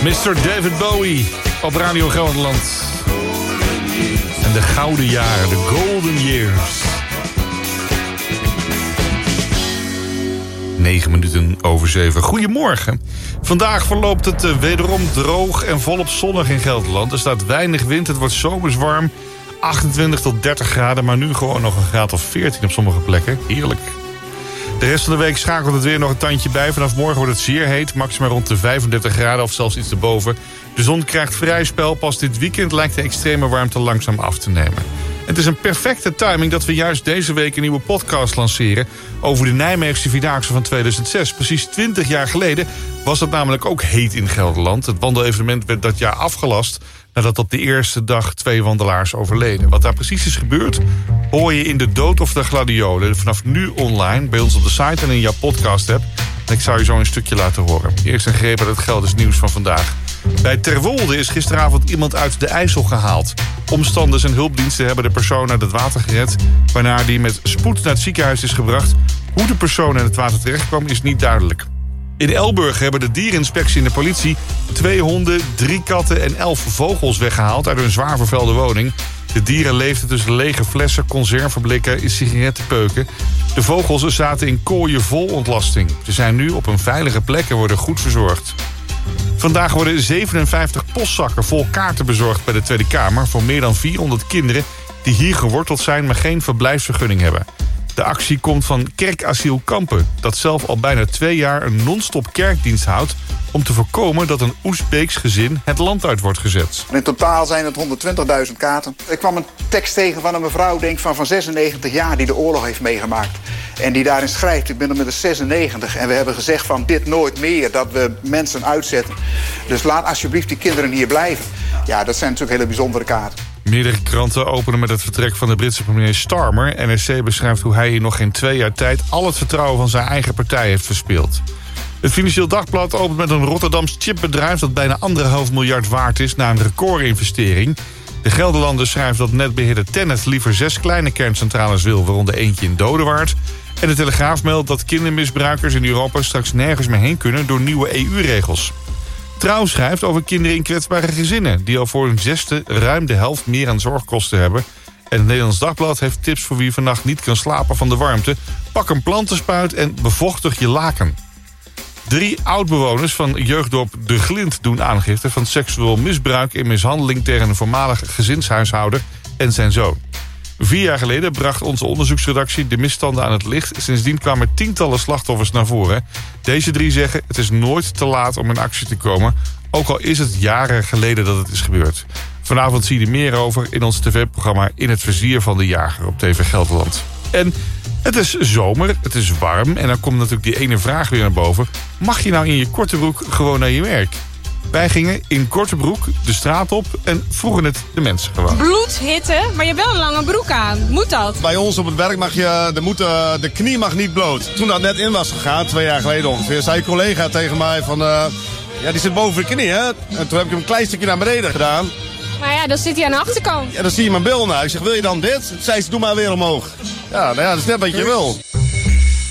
Mr. David Bowie op Radio Gelderland. En de gouden jaren, de golden years. 7:09. Goedemorgen. Vandaag verloopt het wederom droog en volop zonnig in Gelderland. Er staat weinig wind, het wordt zomers warm. 28 tot 30 graden, maar nu gewoon nog een graad of 14 op sommige plekken. Heerlijk. De rest van de week schakelt het weer nog een tandje bij. Vanaf morgen wordt het zeer heet, maximaal rond de 35 graden of zelfs iets erboven. De zon krijgt vrij spel. Pas dit weekend lijkt de extreme warmte langzaam af te nemen. Het is een perfecte timing dat we juist deze week een nieuwe podcast lanceren over de Nijmeegse Vierdaagse van 2006. Precies 20 jaar geleden was het namelijk ook heet in Gelderland. Het wandelevenement werd dat jaar afgelast nadat op de eerste dag 2 wandelaars overleden. Wat daar precies is gebeurd, hoor je in De Dood of de Gladiolen. Vanaf nu online, bij ons op de site en in jouw podcast-app. En ik zou je zo een stukje laten horen. Eerst een greep uit het Gelders nieuws van vandaag. Bij Terwolde is gisteravond iemand uit de IJssel gehaald. Omstanders en hulpdiensten hebben de persoon uit het water gered, waarna die met spoed naar het ziekenhuis is gebracht. Hoe de persoon in het water terechtkwam is niet duidelijk. In Elburg hebben de diereninspectie en de politie 2 honden, 3 katten en 11 vogels weggehaald uit een zwaar vervuilde woning. De dieren leefden tussen lege flessen, conserveblikken en sigarettenpeuken. De vogels zaten in kooien vol ontlasting. Ze zijn nu op een veilige plek en worden goed verzorgd. Vandaag worden 57 postzakken vol kaarten bezorgd bij de Tweede Kamer voor meer dan 400 kinderen die hier geworteld zijn, maar geen verblijfsvergunning hebben. De actie komt van Kerkasiel Kampen, dat zelf al bijna 2 jaar een non-stop kerkdienst houdt om te voorkomen dat een Oezbeeks gezin het land uit wordt gezet. In totaal zijn het 120.000 kaarten. Ik kwam een tekst tegen van een mevrouw van 96 jaar die de oorlog heeft meegemaakt. En die daarin schrijft, ik ben inmiddels 96 en we hebben gezegd van dit nooit meer, dat we mensen uitzetten. Dus laat alsjeblieft die kinderen hier blijven. Ja, dat zijn natuurlijk hele bijzondere kaarten. Meerdere kranten openen met het vertrek van de Britse premier Starmer. NRC beschrijft hoe hij in nog geen 2 jaar tijd al het vertrouwen van zijn eigen partij heeft verspeeld. Het Financieel Dagblad opent met een Rotterdams chipbedrijf dat bijna 1,5 miljard waard is na een recordinvestering. De Gelderlander schrijft dat netbeheerder TenneT liever 6 kleine kerncentrales wil, waaronder eentje in Dodewaard. En de Telegraaf meldt dat kindermisbruikers in Europa straks nergens meer heen kunnen door nieuwe EU-regels. Trouw schrijft over kinderen in kwetsbare gezinnen die al voor hun 6e ruim de helft meer aan zorgkosten hebben. En het Nederlands Dagblad heeft tips voor wie vannacht niet kan slapen van de warmte. Pak een plantenspuit en bevochtig je laken. 3 oud-bewoners van jeugddorp De Glint doen aangifte van seksueel misbruik en mishandeling tegen een voormalig gezinshuishouder en zijn zoon. 4 jaar geleden bracht onze onderzoeksredactie de misstanden aan het licht. Sindsdien kwamen tientallen slachtoffers naar voren. Deze 3 zeggen het is nooit te laat om in actie te komen, ook al is het jaren geleden dat het is gebeurd. Vanavond zie je er meer over in ons tv-programma In het Vizier van de Jager op TV Gelderland. En het is zomer, het is warm en dan komt natuurlijk die ene vraag weer naar boven. Mag je nou in je korte broek gewoon naar je werk? Wij gingen in korte broek de straat op en vroegen het de mensen gewoon. Bloedhitte, maar je hebt wel een lange broek aan. Moet dat? Bij ons op het werk mag de knie mag niet bloot. Toen dat net in was gegaan, 2 jaar geleden ongeveer, zei een collega tegen mij van... ja, die zit boven de knie, hè? En toen heb ik hem een klein stukje naar beneden gedaan. Maar ja, dan zit hij aan de achterkant. Ja, dan zie je mijn bil nou. Ik zeg, wil je dan dit? Toen zei ze, doe maar weer omhoog. Ja, nou ja, dat is net wat je wil.